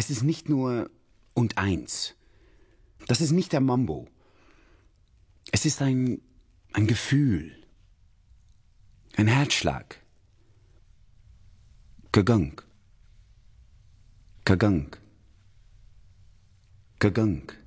Es ist nicht nur und eins. Das ist nicht der Mambo. Es ist ein Gefühl, ein Herzschlag. Kagang, Kagang, Kagang.